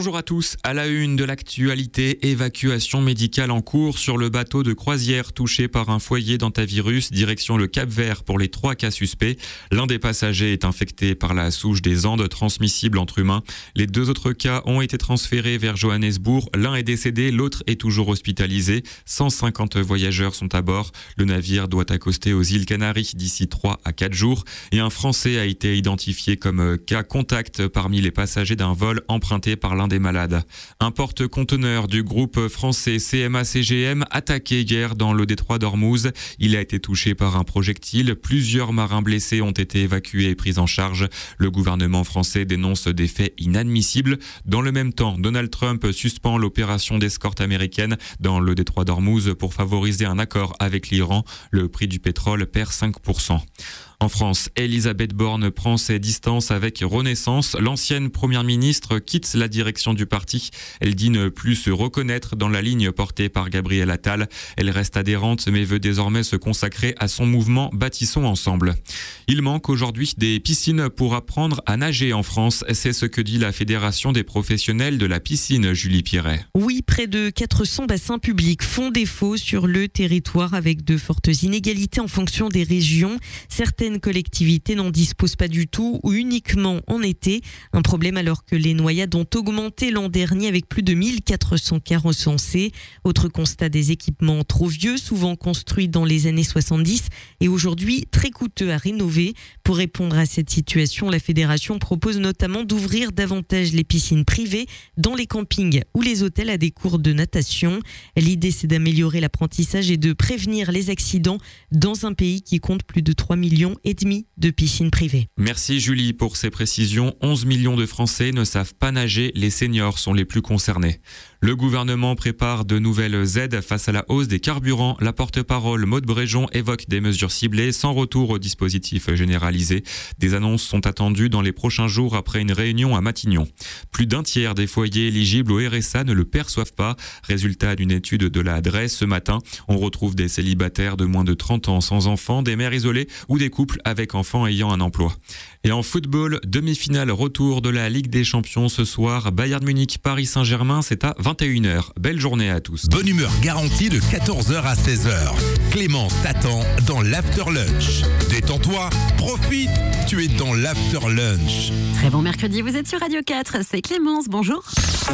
Bonjour à tous. À la une de l'actualité, évacuation médicale en cours sur le bateau de croisière touché par un foyer d'hantavirus, direction le Cap-Vert pour les 3 cas suspects. L'un des passagers est infecté par la souche des Andes transmissible entre humains. Les 2 autres cas ont été transférés vers Johannesburg. L'un est décédé, l'autre est toujours hospitalisé. 150 voyageurs sont à bord. Le navire doit accoster aux îles Canaries d'ici 3 à 4 jours. Et un Français a été identifié comme cas contact parmi les passagers d'un vol emprunté par l'un des malades. Un porte-conteneur du groupe français CMA-CGM attaqué hier dans le détroit d'Ormuz. Il a été touché par un projectile. Plusieurs marins blessés ont été évacués et pris en charge. Le gouvernement français dénonce des faits inadmissibles. Dans le même temps, Donald Trump suspend l'opération d'escorte américaine dans le détroit d'Ormuz pour favoriser un accord avec l'Iran. Le prix du pétrole perd 5%. En France, Elisabeth Borne prend ses distances avec Renaissance. L'ancienne première ministre quitte la direction du parti. Elle dit ne plus se reconnaître dans la ligne portée par Gabriel Attal. Elle reste adhérente mais veut désormais se consacrer à son mouvement Bâtissons ensemble. Il manque aujourd'hui des piscines pour apprendre à nager en France. C'est ce que dit la Fédération des professionnels de la piscine, Julie Pierret. Oui, près de 400 bassins publics font défaut sur le territoire avec de fortes inégalités en fonction des régions. Certaines collectivités n'en disposent pas du tout ou uniquement en été. Un problème alors que les noyades ont augmenté l'an dernier avec plus de 1400 cas recensés. Autre constat, des équipements trop vieux, souvent construits dans les années 70 et aujourd'hui très coûteux à rénover. Pour répondre à cette situation, la fédération propose notamment d'ouvrir davantage les piscines privées dans les campings ou les hôtels à des cours de natation. L'idée, c'est d'améliorer l'apprentissage et de prévenir les accidents dans un pays qui compte plus de 3,5 millions de piscines privées. Merci Julie pour ces précisions. 11 millions de Français ne savent pas nager. Les seniors sont les plus concernés. Le gouvernement prépare de nouvelles aides face à la hausse des carburants. La porte-parole Maude Bréjon évoque des mesures ciblées sans retour au dispositif généralisé. Des annonces sont attendues dans les prochains jours après une réunion à Matignon. Plus d'un tiers des foyers éligibles au RSA ne le perçoivent pas. Résultat d'une étude de la Adresse ce matin. On retrouve des célibataires de moins de 30 ans sans enfants, des mères isolées ou des couples avec enfants ayant un emploi. Et en football, demi-finale retour de la Ligue des Champions ce soir. Bayern Munich, Paris Saint-Germain, c'est à 21h. Belle journée à tous. Bonne humeur garantie de 14h à 16h. Clémence t'attend dans l'After Lunch. Détends-toi, profite, tu es dans l'After Lunch. Très bon mercredi, vous êtes sur Radio 4, c'est Clémence, bonjour.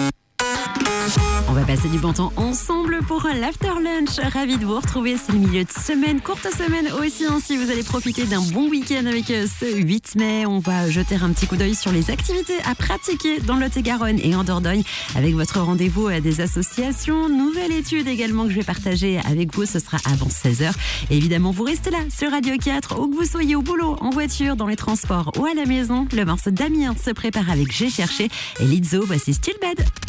On va passer du bon temps ensemble pour l'After Lunch. Ravi de vous retrouver, c'est le milieu de semaine, courte semaine aussi. Si vous allez profiter d'un bon week-end avec ce 8 mai, on va jeter un petit coup d'œil sur les activités à pratiquer dans le Lot-et-Garonne et en Dordogne avec votre rendez-vous des associations. Nouvelle étude également que je vais partager avec vous, ce sera avant 16h. Et évidemment, vous restez là sur Radio 4, où que vous soyez au boulot, en voiture, dans les transports ou à la maison. Le morceau d'Amiens se prépare avec J'ai cherché et Lizzo, voici Still Bad.